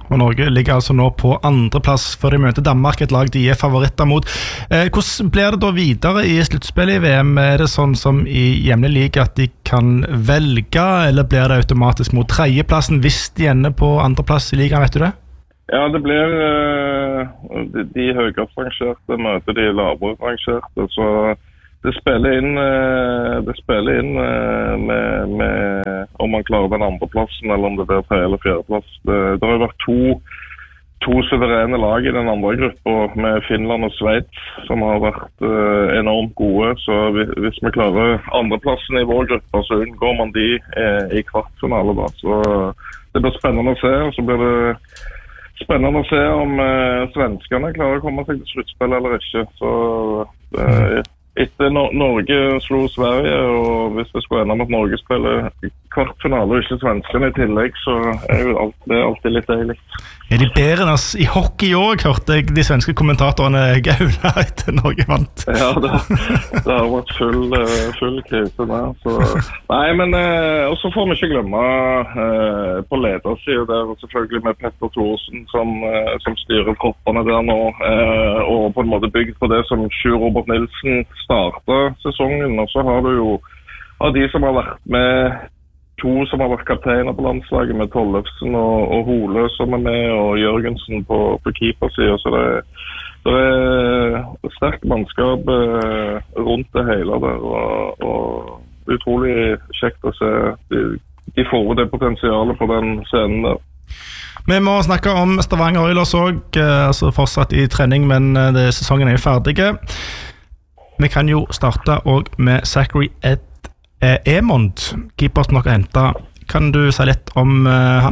og Norge ligger altså nå på andreplass før de møter Danmark, et lag de favoritter mot. Hvordan blir det da videre i sluttspillet i VM? Det sånn som i hjemlig liga at de kan velge, eller blir det automatisk mot tredjeplassen hvis de ender på andreplass i ligaen, vet du det? Ja, det blir de høyest rangerte møter de lavere rangerte, så det spiller inn med om man klarer den andre plassen, eller om det blir tredje eller fjerde plass. Det har vært to suverene lag i den andre gruppen, med Finland og Sveits, som har vært enormt gode. Så hvis vi klarer andreplassen i vår gruppe, så unngår man de i kvartfinale da. Så det blir spennende å se, og så blir det spennende å se om svenskene klarer å komme seg til sluttspill eller ikke. Så etter Norge slo Sverige, og hvis det skulle ende med at Norge spiller kvartfinale og ikke svenskene i tillegg, så jo det alltid litt deilig. De bedre enn oss i hockey også, hørte jeg de svenske kommentatorene gaula etter Norge vant. Ja, det har vært full krise der. Så. Nei, men og så får vi ikke glemme på ledersiden der, selvfølgelig med Petter Thorsen som styrer troppene der nå, og på en måte bygd på det som Sjur Robert Nilsen startet sesongen, og så har du jo av de som har vært med, to som har vært kapteiner på landslaget, med Tollefsen og Hole som med, og Jørgensen på keepersiden, så det sterkt mannskap rundt det hele der, og utrolig kjekt å se de får det potensialet på den scenen der. Vi må snakke om Stavanger Oilers også, altså fortsatt i trening, men sesongen jo ferdige. Vi kan jo starte også med Zachary Emond, keeper som dere hentet. Kan du si litt om han?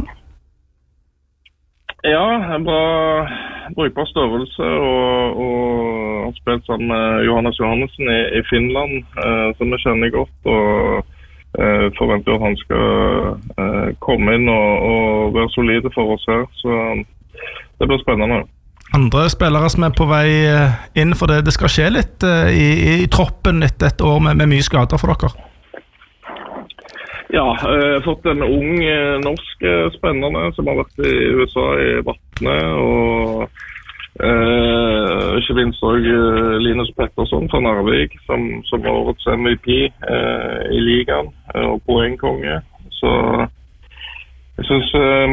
Ja, en bra brukbar størrelse, og han spilte sammen med Johannes Johannessen i Finland, som vi kjenner godt, og forventer at han skal komme inn og være solide for oss her, så det blir spennende. Andre spillere som på vei inn, for det skal skje litt i troppen etter et år med mye skader for dere? Ja, jeg har fått en ung norsk spennende som har vært i USA i Vatne, og ikke minst også Linus Pettersson fra Narvik, som var årets MVP i ligaen, og poengkonge. Så jeg synes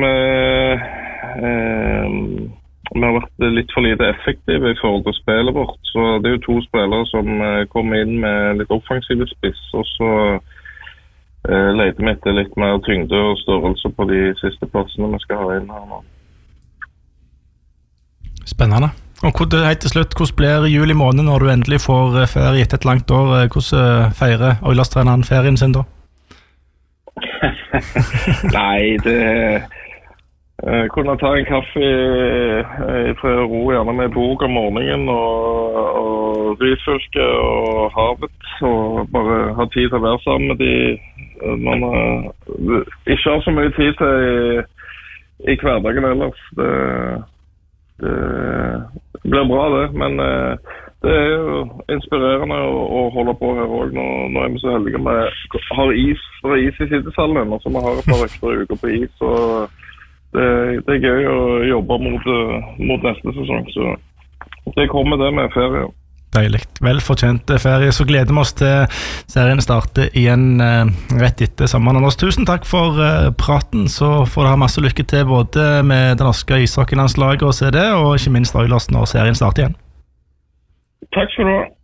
vi har vært litt for lite effektive i forhold til spillet vårt, så det jo to spillere som kommer inn med litt offensive spiss, og så leter vi etter litt mer tyngde og størrelse på de siste plassene vi skal ha inn her nå. Spennende. Og helt til slutt, hvordan blir juli måned når du endelig får ferie etter et langt år? Hvordan feirer Oilers-treneren ferien sin da? Nei, kunne ta en kaffe i fred og ro, gjerne med bok om morgenen, og Ryfylke og havet, og bare ha tid til å være sammen med de man ikke har så mye tid til i hverdagen ellers. Det blir bra det, men det jo inspirerende å holde på her også. Nå vi så heldige med har is i sittesalen, og så vi har et par ekstra uker på is, og det gøy å jobbe mot neste sesong, så det kommer det med ferie. Deilig. Velfortjent ferie, så gleder vi oss til serien starter igjen rett etter sommeren. Anders, tusen takk for praten, så får du ha masse lykke til både med det norske ishockeylandslaget og CD, og ikke minst Oilers når serien starter igjen. Takk skal du ha.